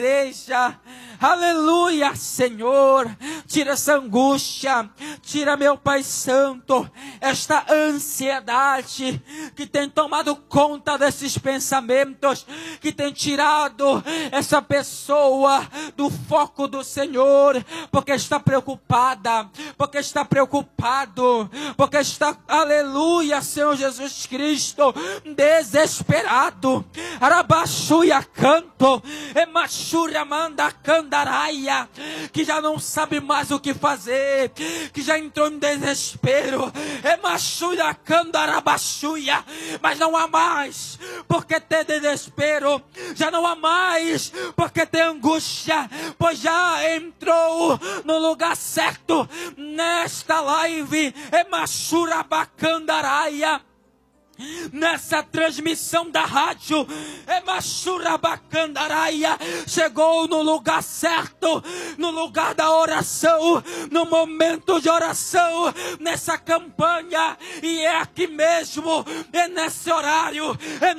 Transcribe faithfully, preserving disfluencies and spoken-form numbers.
igreja. Aleluia, Senhor. Tira essa angústia. Tira, meu Pai Santo, esta ansiedade que tem tomado conta desses pensamentos, que tem tirado essa pessoa do foco do Senhor, porque está preocupada, porque está preocupado, porque está, aleluia, Senhor Jesus Cristo, desesperado. Arabaxuia canto, emachura manda candaraia, que já não sabe mais o que fazer, que já entrou em desespero, emachura candarabaxuia, mas não há mais porque ter desespero, já não há mais porque ter angústia, pois já entrou no lugar certo nesta live, emachura bacandaraia. Nessa transmissão da rádio, Emachurabacandaraia chegou no lugar certo, no lugar da oração, no momento de oração, nessa campanha, e é aqui mesmo, é nesse horário, é